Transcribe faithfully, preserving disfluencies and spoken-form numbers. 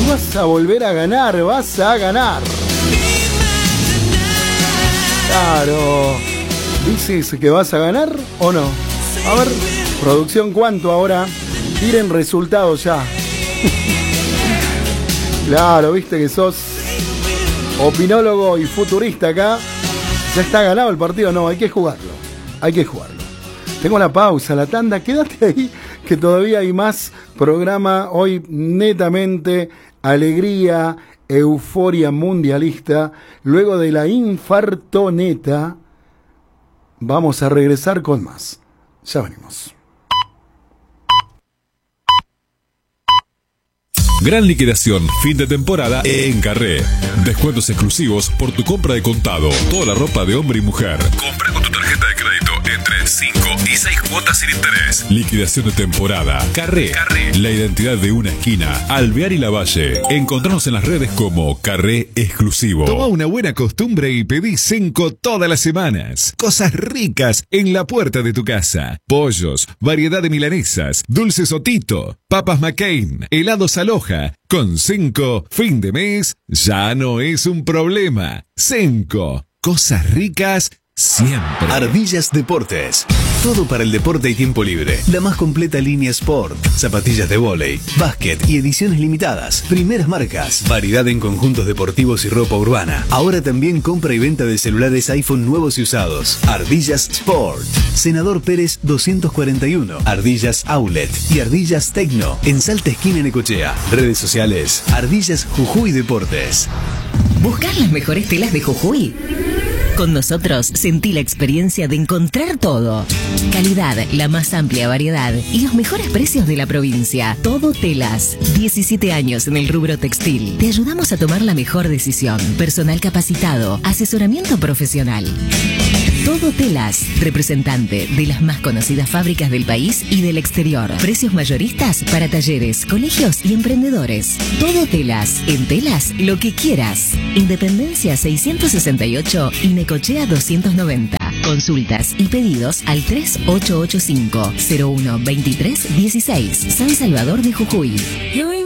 vas a volver a ganar, vas a ganar. Claro. ¿Dices que vas a ganar o no? A ver, producción, ¿cuánto ahora? Tiren resultados ya. Claro, viste que sos opinólogo y futurista acá. ¿Ya está ganado el partido? No, hay que jugarlo. Hay que jugarlo. Tengo la pausa, la tanda. Quédate ahí, que todavía hay más programa. Hoy netamente alegría, euforia mundialista. Luego de la infartoneta, vamos a regresar con más. Ya venimos. Gran liquidación, fin de temporada en Carré. Descuentos exclusivos por tu compra de contado. Toda la ropa de hombre y mujer. Compra con tu tarjeta de crédito entre cinco y seis cuotas sin interés. Liquidación de temporada. Carré. Carré. La identidad de una esquina. Alvear y Lavalle. Encontrarnos en las redes como Carré Exclusivo. Toma una buena costumbre y pedí Cenco todas las semanas. Cosas ricas en la puerta de tu casa. Pollos, variedad de milanesas, dulces Otito, papas McCain, helados Aloha. Con Cenco, fin de mes ya no es un problema. Cenco, cosas ricas siempre. Ardillas Deportes. Todo para el deporte y tiempo libre. La más completa línea Sport. Zapatillas de vóley, básquet y ediciones limitadas. Primeras marcas. Variedad en conjuntos deportivos y ropa urbana. Ahora también compra y venta de celulares iPhone nuevos y usados. Ardillas Sport. Senador Pérez doscientos cuarenta y uno. Ardillas Outlet y Ardillas Tecno. En Salta Esquina Necochea. Redes sociales. Ardillas Jujuy Deportes. ¿Buscar las mejores telas de Jujuy? Con nosotros sentí la experiencia de encontrar todo. Calidad, la más amplia variedad y los mejores precios de la provincia. Todo Telas. diecisiete años en el rubro textil. Te ayudamos a tomar la mejor decisión. Personal capacitado. Asesoramiento profesional. Todo Telas. Representante de las más conocidas fábricas del país y del exterior. Precios mayoristas para talleres, colegios y emprendedores. Todo Telas. En telas, lo que quieras. Independencia seiscientos sesenta y ocho y Necochea doscientos noventa. Consultas y pedidos al tres ocho ocho cinco, cero uno dos tres uno seis. San Salvador de Jujuy.